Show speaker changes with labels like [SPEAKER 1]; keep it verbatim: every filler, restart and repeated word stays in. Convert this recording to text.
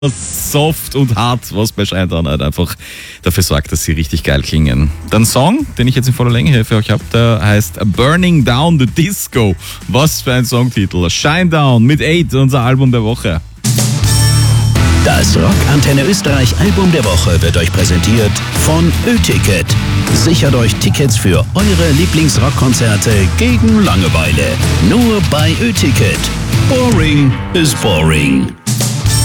[SPEAKER 1] soft und hart, was bei Shinedown halt einfach dafür sorgt, dass sie richtig geil klingen. Der Song, den ich jetzt in voller Länge hier für euch habe, der heißt Burning Down the Disco. Was für ein Songtitel. Shinedown mit Eight, unser Album der Woche.
[SPEAKER 2] Das Rock Antenne Österreich Album der Woche wird euch präsentiert von Ö-Ticket. Sichert euch Tickets für eure Lieblingsrockkonzerte gegen Langeweile. Nur bei Ö-Ticket. Boring is boring.